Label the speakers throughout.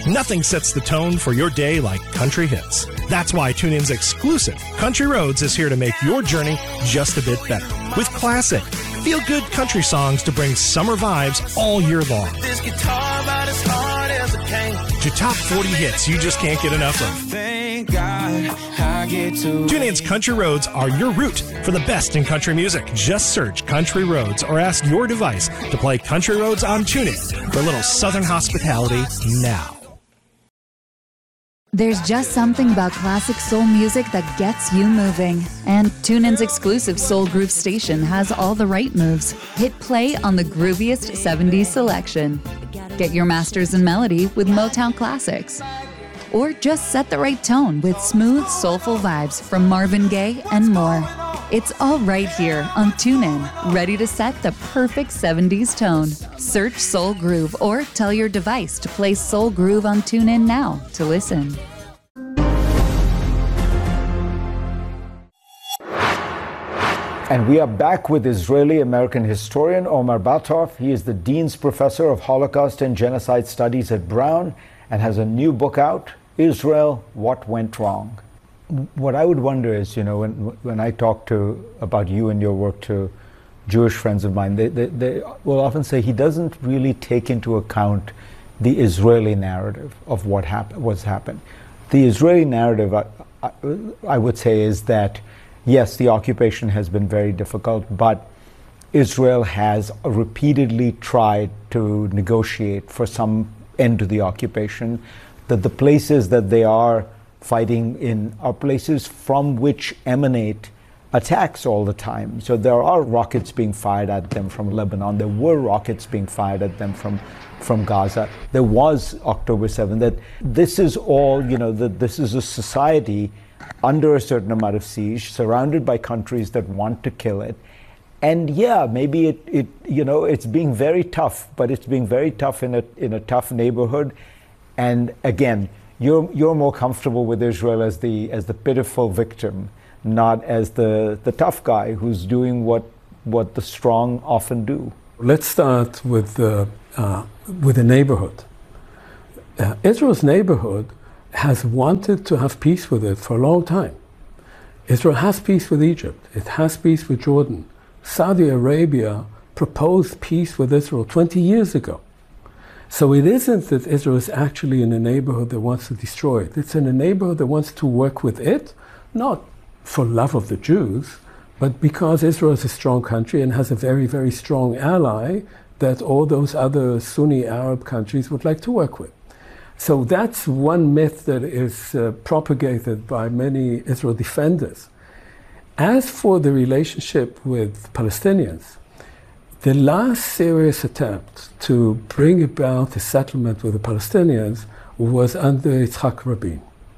Speaker 1: Nothing sets the tone for your day like country hits. That's why TuneIn's exclusive Country Roads is here to make your journey just a bit better. With classic, feel-good country songs to bring summer vibes all year long.
Speaker 2: This guitar about as hard as a cane.
Speaker 1: To top 40 hits you just can't get enough of.
Speaker 2: Thank God I get to.
Speaker 1: TuneIn's Country Roads are your route for the best in country music. Just search Country Roads or ask your device to play Country Roads on TuneIn for a little Southern hospitality now.
Speaker 3: There's just something about classic soul music that gets you moving. And TuneIn's exclusive Soul Groove station has all the right moves. Hit play on the grooviest 70s selection. Get your masters in melody with Motown classics. Or just set the right tone with smooth, soulful vibes from Marvin Gaye and more. It's all right here on TuneIn, ready to set the perfect 70s tone. Search Soul Groove or tell your device to play Soul Groove on TuneIn now to listen.
Speaker 4: And we are back with Israeli-American historian Omer Batov. He is the Dean's Professor of Holocaust and Genocide Studies at Brown and has a new book out, Israel, What Went Wrong. What I would wonder is, when I talk about you and your work to Jewish friends of mine, they will often say he doesn't really take into account the Israeli narrative of what's happened. The Israeli narrative, I would say, is that, yes, the occupation has been very difficult, but Israel has repeatedly tried to negotiate for some end to the occupation, that the places that they are fighting in are places from which emanate attacks all the time. So there are rockets being fired at them from Lebanon. There were rockets being fired at them from Gaza. There was October 7th. That this is all, that this is a society under a certain amount of siege, surrounded by countries that want to kill it. And yeah, maybe it's being very tough, but it's being very tough in a tough neighborhood. And again, you're more comfortable with Israel as the pitiful victim, not as the tough guy who's doing what the strong often do.
Speaker 5: Let's start with the neighborhood. Israel's neighborhood has wanted to have peace with it for a long time. Israel has peace with Egypt. It has peace with Jordan. Saudi Arabia proposed peace with Israel 20 years ago. So it isn't that Israel is actually in a neighborhood that wants to destroy it. It's in a neighborhood that wants to work with it, not for love of the Jews, but because Israel is a strong country and has a very, very strong ally that all those other Sunni Arab countries would like to work with. So that's one myth that is propagated by many Israel defenders. As for the relationship with Palestinians, the last serious attempt to bring about a settlement with the Palestinians was under Yitzhak Rabin.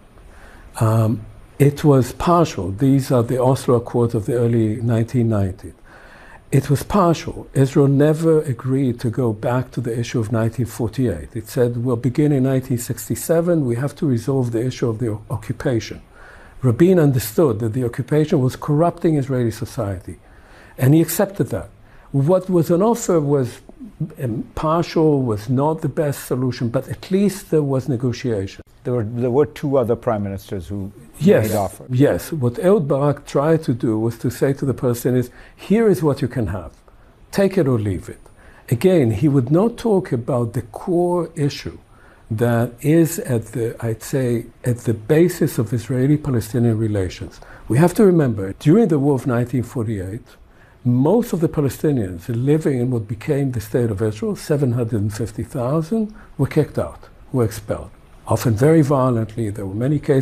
Speaker 5: It was partial. These are the Oslo Accords of the early 1990s. It was partial. Israel never agreed to go back to the issue of 1948. It said, we'll begin in 1967, we have to resolve the issue of the occupation. Rabin understood that the occupation was corrupting Israeli society, and he accepted that. What was on offer was partial, was not the best solution, but at least there was negotiation.
Speaker 4: There were two other prime ministers who made offers.
Speaker 5: Yes. What Ehud Barak tried to do was to say to the Palestinians, here is what you can have. Take it or leave it. Again, he would not talk about the core issue that is at the basis of Israeli-Palestinian relations. We have to remember, during the war of 1948, most of the Palestinians living in what became the State of Israel, 750,000, were kicked out, were expelled, often very violently. There were many cases